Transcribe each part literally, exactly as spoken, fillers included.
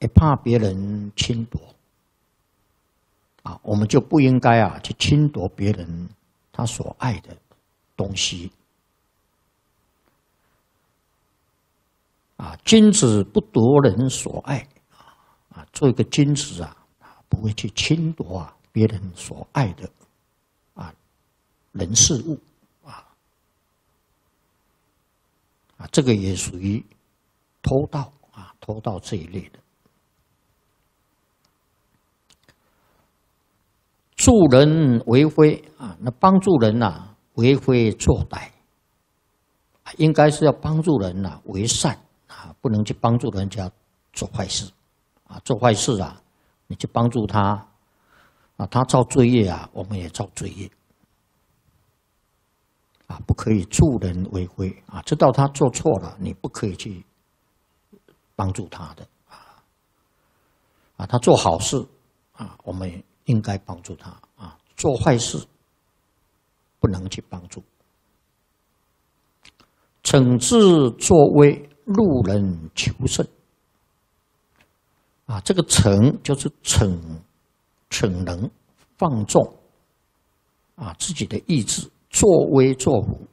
也怕别人侵夺啊，我们就不应该啊去侵夺别人他所爱的东西啊。君子不夺人所爱啊，做一个君子啊，不会去侵夺啊别人所爱的啊人事物啊啊，这个也属于偷盗啊，偷盗这一类的。助人为非啊，那帮助人呐、啊，为非作歹，应该是要帮助人呐、啊、为善啊，不能去帮助人家做坏事啊，做坏事啊，你去帮助他啊，他造罪业啊，我们也造罪业啊，不可以助人为非啊，知道他做错了，你不可以去帮助他的啊，啊，他做好事啊，我们应该帮助他啊，做坏事不能去帮助。惩治作威，路人求胜啊，这个逞就是逞逞能放纵啊自己的意志，作威作福。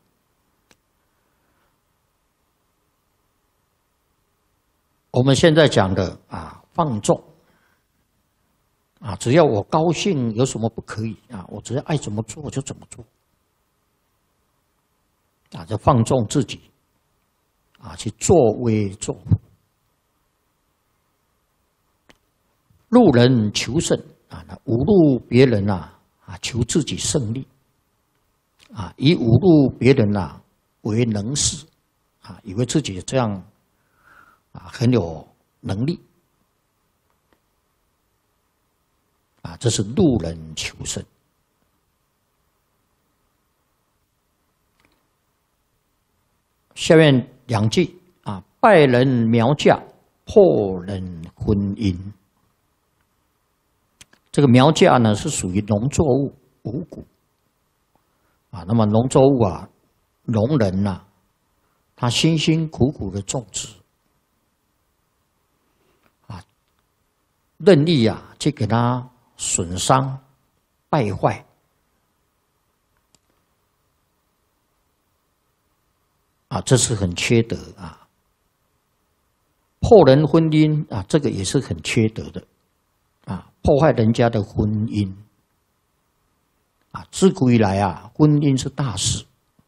我们现在讲的啊放纵。啊，只要我高兴，有什么不可以啊？我只要爱怎么做就怎么做，啊，就放纵自己，啊，去作威作福。路人求胜啊，侮辱别人啊，啊，求自己胜利，啊，以侮辱别人啊为能事，啊，以为自己这样啊很有能力。啊，这是路人求胜。下面两句啊，败人苗嫁，破人婚姻。这个苗嫁呢是属于农作物五谷啊，那么农作物啊，农人呐、啊，他辛辛苦苦的种植啊，任意啊去给他损伤、败坏啊，这是很缺德啊！破人婚姻啊，这个也是很缺德的啊，破坏人家的婚姻啊！自古以来啊，婚姻是大事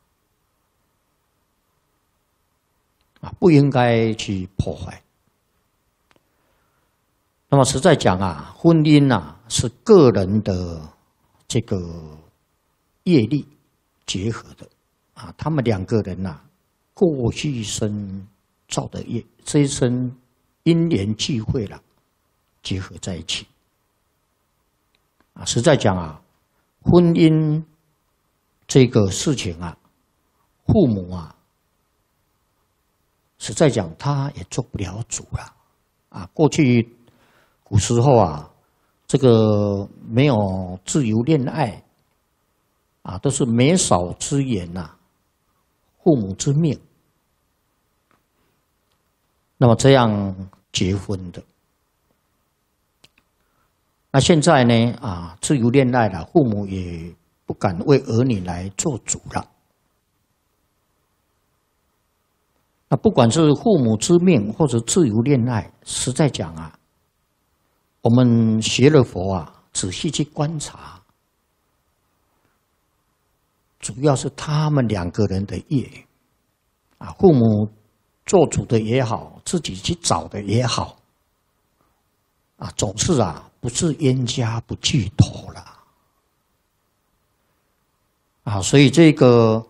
啊，不应该去破坏。那么实在讲啊，婚姻啊是个人的这个业力结合的啊，他们两个人呐、啊，过去生造的业，这一生因缘际会了，结合在一起啊。实在讲啊，婚姻这个事情啊，父母啊，实在讲他也做不了主了啊。过去古时候啊，这个没有自由恋爱啊，都是媒妁之言呐、啊，父母之命。那么这样结婚的，那现在呢啊，自由恋爱了，父母也不敢为儿女来做主了。那不管是父母之命或者自由恋爱，实在讲啊，我们学了佛啊，仔细去观察，主要是他们两个人的业啊，父母做主的也好，自己去找的也好，啊，总是啊，不是冤家不聚头了啊，所以这个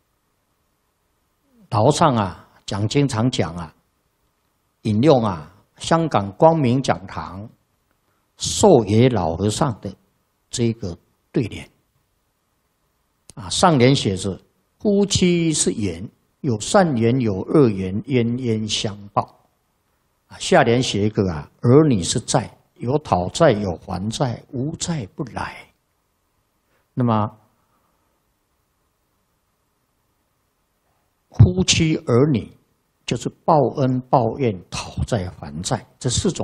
老上啊，讲经常讲啊，引用啊，香港光明讲堂寿野老和尚的这个对联啊，上联写着夫妻是缘，有善缘有恶缘，冤冤相报啊。下联写一个啊，儿女是债，有讨债有还债，无债不来。那么夫妻儿女就是报恩报怨讨债还债这四种